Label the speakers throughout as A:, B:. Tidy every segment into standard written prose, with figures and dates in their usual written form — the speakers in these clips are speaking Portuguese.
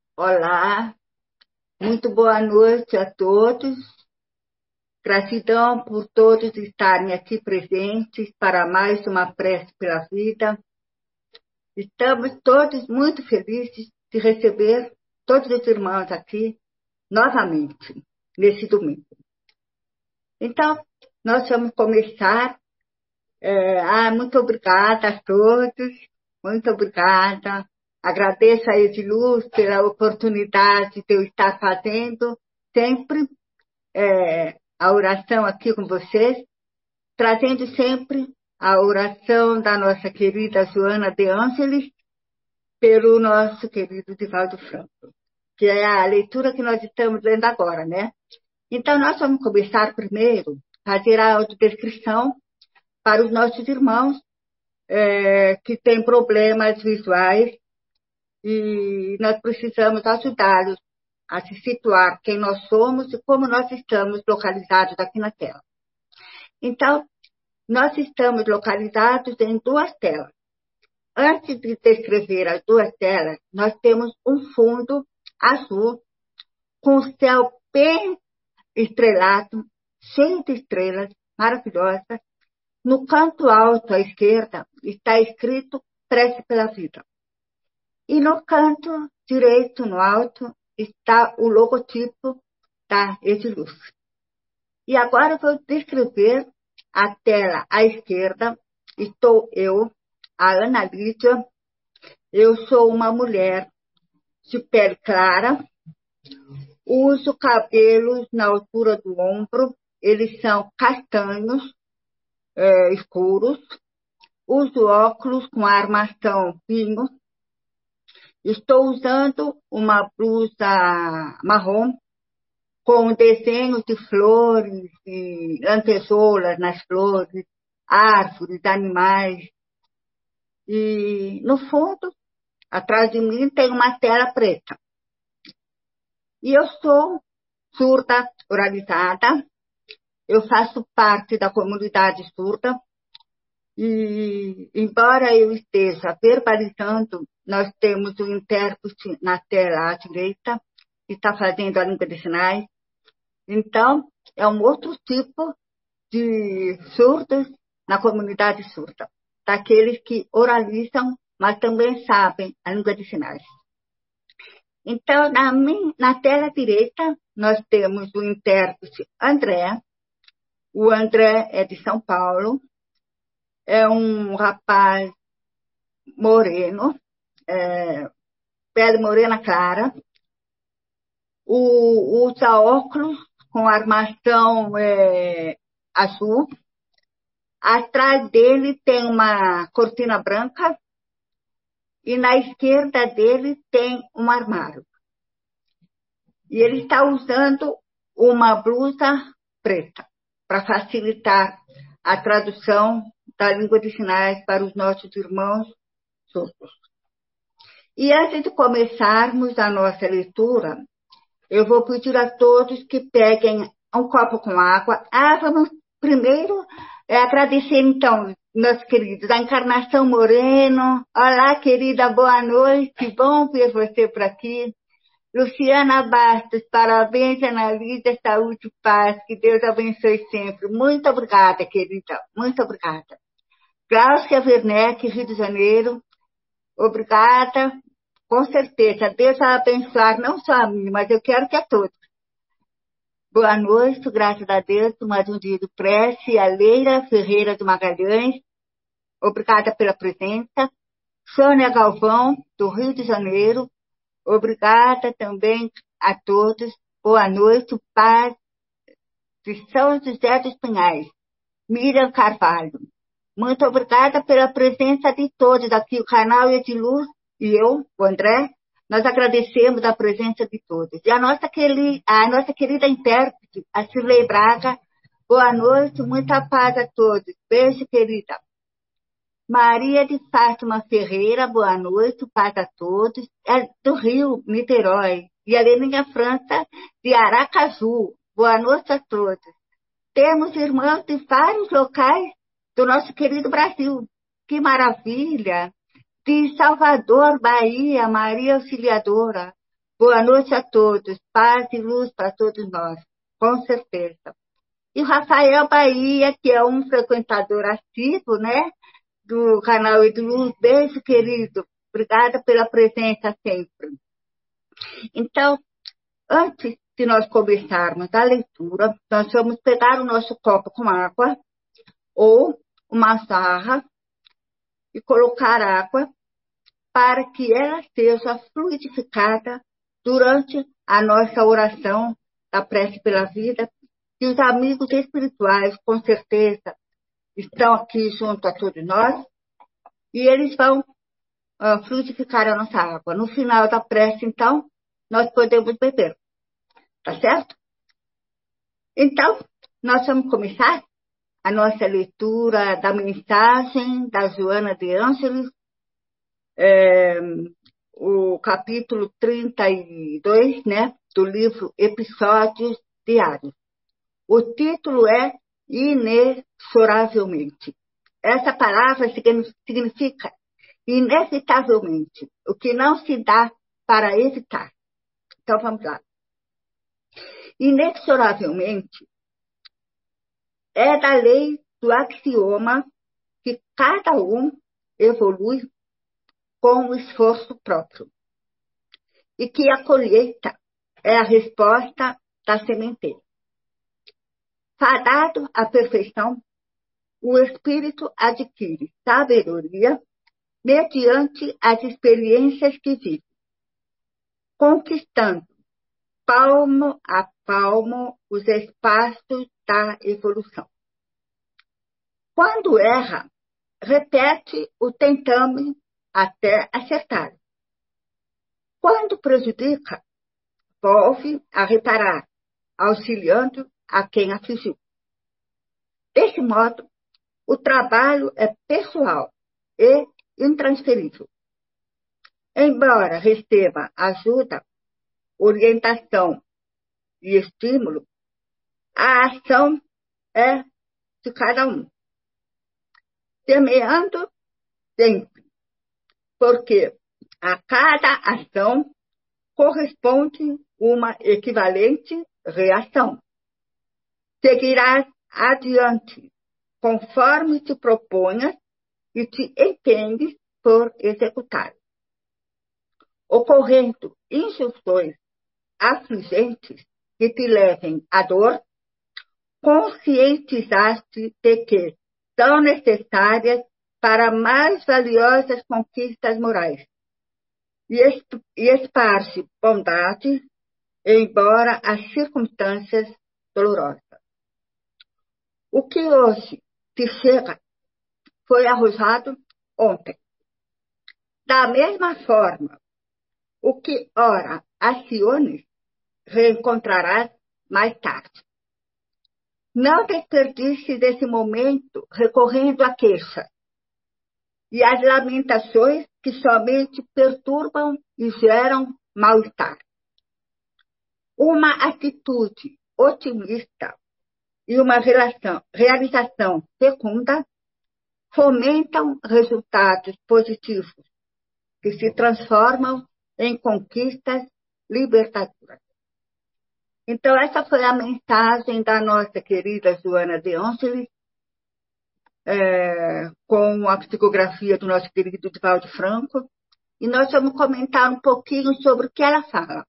A: Olá, muito boa noite a todos. Gratidão por todos estarem aqui presentes para mais uma prece pela vida. Estamos todos muito felizes de receber todos os irmãos aqui novamente, nesse domingo. Então, nós vamos começar. Muito obrigada a todos, muito obrigada. Agradeço a Ediluz pela oportunidade de eu estar fazendo sempre a oração aqui com vocês, trazendo sempre a oração da nossa querida Joana de Ângeles pelo nosso querido Divaldo Franco, que é a leitura que nós estamos lendo agora, né? Então, nós vamos começar primeiro a fazer a autodescrição para os nossos irmãos que têm problemas visuais e nós precisamos ajudá-los a se situar quem nós somos e como nós estamos localizados aqui na Terra. Então, nós estamos localizados em duas telas. Antes de descrever as duas telas, nós temos um fundo azul com o céu bem estrelado, cheio de estrelas maravilhosas. No canto alto à esquerda está escrito Prece pela Vida. E no canto direito, no alto, está o logotipo da Ediluz. E agora eu vou descrever a tela à esquerda. Estou eu, a Ana Lídia. Eu sou uma mulher de pele clara. Uso cabelos na altura do ombro. Eles são castanhos escuros. Uso óculos com armação fino. Estou usando uma blusa marrom com desenhos de flores e lantejoulas nas flores, árvores, animais. E, no fundo, atrás de mim tem uma tela preta. E eu sou surda oralizada. Eu faço parte da comunidade surda. E, embora eu esteja verbalizando, nós temos um intérprete na tela à direita, que está fazendo a língua de sinais. Então, é um outro tipo de surdos na comunidade surda, daqueles que oralizam, mas também sabem a língua de sinais. Então, na tela direita, nós temos o intérprete André. O André é de São Paulo. É um rapaz moreno, pele morena clara, usa óculos com armação azul. Atrás dele tem uma cortina branca e na esquerda dele tem um armário. E ele está usando uma blusa preta para facilitar a tradução da língua de sinais para os nossos irmãos surdos. E antes de começarmos a nossa leitura, eu vou pedir a todos que peguem um copo com água. Vamos primeiro agradecer, então, meus queridos, a Encarnação Moreno. Olá, querida, boa noite, bom ver você por aqui. Luciana Bastos, parabéns, Ana Lídia, saúde e paz, que Deus abençoe sempre. Muito obrigada, querida, muito obrigada. Cláudia Werneck, Rio de Janeiro, obrigada, com certeza. Deus vai abençoar não só a mim, mas eu quero que a todos. Boa noite, graças a Deus, mais um dia de prece. A Leira Ferreira de Magalhães, obrigada pela presença. Sônia Galvão, do Rio de Janeiro, obrigada também a todos. Boa noite, paz de São José dos Pinhais. Miriam Carvalho. Muito obrigada pela presença de todos aqui, o canal Ediluz e eu, o André, nós agradecemos a presença de todos. E a nossa querida intérprete, a Cirlei Braga, boa noite, muita paz a todos. Beijo, querida. Maria de Fátima Ferreira, boa noite, paz a todos. É do Rio, Niterói. E a Leninha França, de Aracaju, boa noite a todos. Temos irmãos de vários locais do nosso querido Brasil. Que maravilha! De Salvador, Bahia, Maria Auxiliadora. Boa noite a todos. Paz e luz para todos nós, com certeza. E o Rafael Bahia, que é um frequentador assíduo, né, do canal Eduluz. Beijo, querido. Obrigada pela presença sempre. Então, antes de nós começarmos a leitura, nós vamos pegar o nosso copo com água ou uma jarra e colocar água para que ela seja fluidificada durante a nossa oração da prece pela vida. E os amigos espirituais, com certeza, estão aqui junto a todos nós e eles vão fluidificar a nossa água. No final da prece, então, nós podemos beber. Tá certo? Então, nós vamos começar a nossa leitura da mensagem da Joana de Ângeles, o capítulo 32, né, do livro Episódios Diários. O título é Inexoravelmente. Essa palavra significa inevitavelmente, o que não se dá para evitar. Então, vamos lá. Inexoravelmente é da lei do axioma que cada um evolui com o esforço próprio e que a colheita é a resposta da sementeira. Fadado à perfeição, o espírito adquire sabedoria mediante as experiências que vive, conquistando palmo a palmo os espaços da evolução. Quando erra, repete o tentame até acertar. Quando prejudica, volve a reparar, auxiliando a quem afligiu. Desse modo, o trabalho é pessoal e intransferível. Embora receba ajuda, orientação e estímulo, a ação é de cada um. Semeando sempre, porque a cada ação corresponde uma equivalente reação. Seguirás adiante, conforme te proponhas e te empenhes por executar. Ocorrendo injunções afligentes que te levem à dor, conscientizaste de que são necessárias para mais valiosas conquistas morais e esparce bondade, embora as circunstâncias dolorosas. O que hoje te chega foi arrojado ontem. Da mesma forma, o que ora aciones, reencontrarás mais tarde. Não desperdice desse momento recorrendo à queixa e às lamentações que somente perturbam e geram mal-estar. Uma atitude otimista e uma realização fecunda fomentam resultados positivos que se transformam em conquistas libertadoras. Então, essa foi a mensagem da nossa querida Joana de Ângeles, com a psicografia do nosso querido Divaldo Franco, e nós vamos comentar um pouquinho sobre o que ela fala.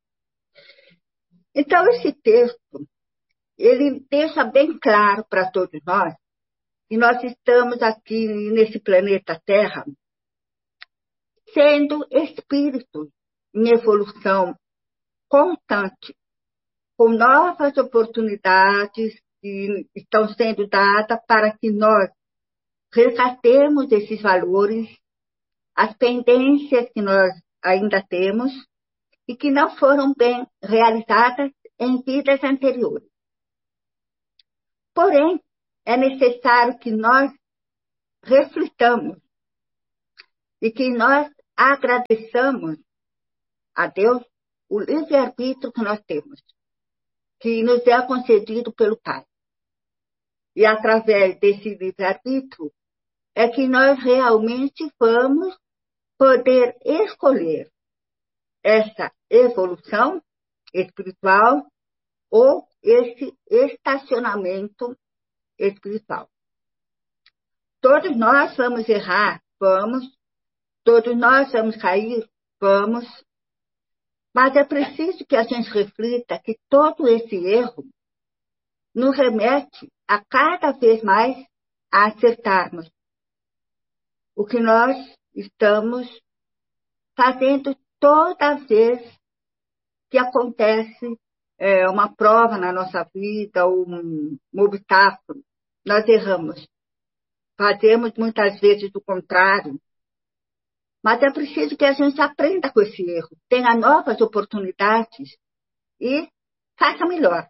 A: Então, esse texto, ele deixa bem claro para todos nós que nós estamos aqui nesse planeta Terra sendo espíritos em evolução constante, com novas oportunidades que estão sendo dadas para que nós resgatemos esses valores, as pendências que nós ainda temos e que não foram bem realizadas em vidas anteriores. Porém, é necessário que nós reflitamos e que nós agradeçamos a Deus o livre-arbítrio que nós temos, que nos é concedido pelo Pai. E através desse livre-arbítrio é que nós realmente vamos poder escolher essa evolução espiritual ou esse estacionamento espiritual. Todos nós vamos errar, vamos. Todos nós vamos cair, vamos. Mas é preciso que a gente reflita que todo esse erro nos remete a cada vez mais a acertarmos o que nós estamos fazendo toda vez que acontece uma prova na nossa vida, um obstáculo. Nós erramos. Fazemos muitas vezes o contrário. Mas é preciso que a gente aprenda com esse erro, tenha novas oportunidades e faça melhor.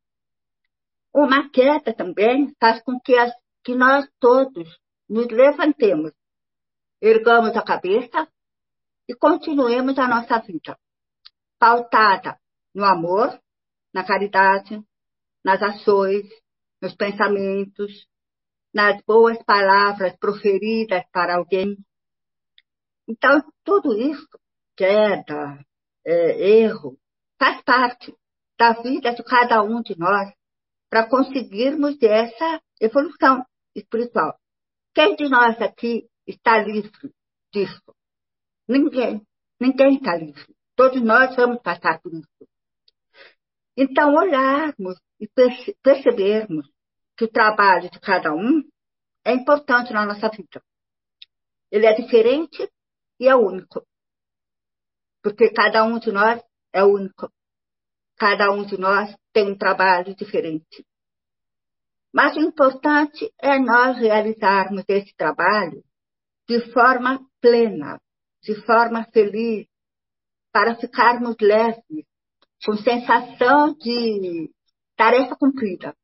A: Uma queda também faz com que nós todos nos levantemos, ergamos a cabeça e continuemos a nossa vida, pautada no amor, na caridade, nas ações, nos pensamentos, nas boas palavras proferidas para alguém. Então, tudo isso, queda, erro, faz parte da vida de cada um de nós para conseguirmos essa evolução espiritual. Quem de nós aqui está livre disso? Ninguém. Ninguém está livre. Todos nós vamos passar por isso. Então, olharmos e percebermos que o trabalho de cada um é importante na nossa vida. Ele é diferente e é único. Porque cada um de nós é único. Cada um de nós tem um trabalho diferente. Mas o importante é nós realizarmos esse trabalho de forma plena, de forma feliz, para ficarmos leves, com sensação de tarefa cumprida.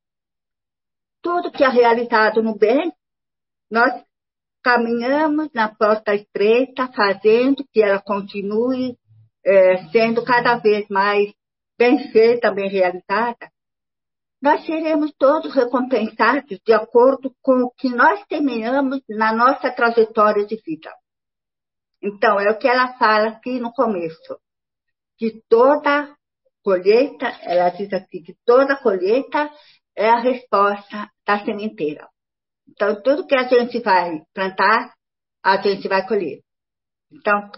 A: Tudo que é realizado no bem, nós caminhamos na porta estreita, fazendo que ela continue sendo cada vez mais bem feita, bem realizada. Nós seremos todos recompensados de acordo com o que nós semeamos na nossa trajetória de vida. Então, é o que ela fala aqui no começo, que toda colheita, ela diz aqui, que toda colheita é a resposta da sementeira. Então, tudo que a gente vai plantar, a gente vai colher. Então,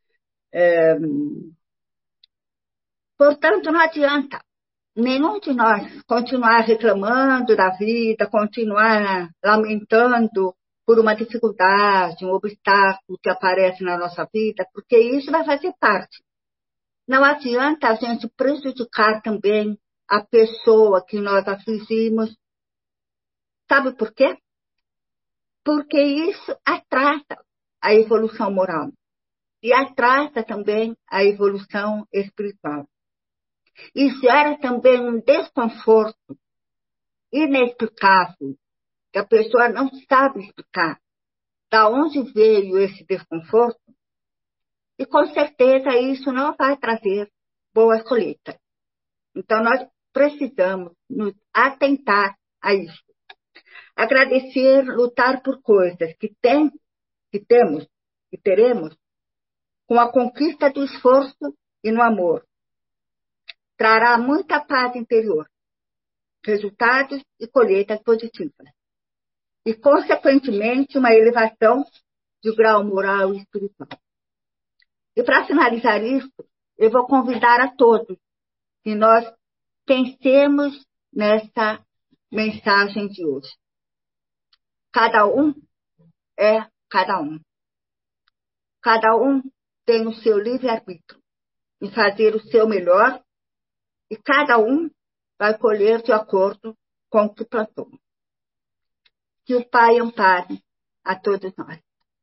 A: portanto, não adianta nenhum de nós continuar reclamando da vida, continuar lamentando por uma dificuldade, um obstáculo que aparece na nossa vida, porque isso vai fazer parte. Não adianta a gente prejudicar também a pessoa que nós afligimos. Sabe por quê? Porque isso atrasa a evolução moral e atrasa também a evolução espiritual. E gera também um desconforto inexplicável, que a pessoa não sabe explicar de onde veio esse desconforto, e com certeza isso não vai trazer boas colheitas. Então, nós precisamos nos atentar a isso. Agradecer, lutar por coisas que temos e teremos, com a conquista do esforço e no amor. Trará muita paz interior, resultados e colheitas positivas. E, consequentemente, uma elevação de grau moral e espiritual. E, para finalizar isso, eu vou convidar a todos que nós pensemos nessa mensagem de hoje. Cada um é cada um. Cada um tem o seu livre-arbítrio em fazer o seu melhor e cada um vai colher de acordo com o que plantou. Que o Pai ampare a todos nós.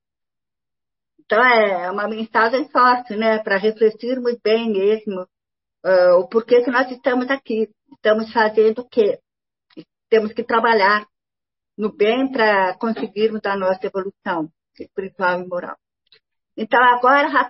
A: Então, é uma mensagem forte, né? Para refletirmos bem mesmo o porquê que nós estamos aqui. Estamos fazendo o quê? Temos que trabalhar no bem para conseguirmos a nossa evolução espiritual e moral. Então, agora,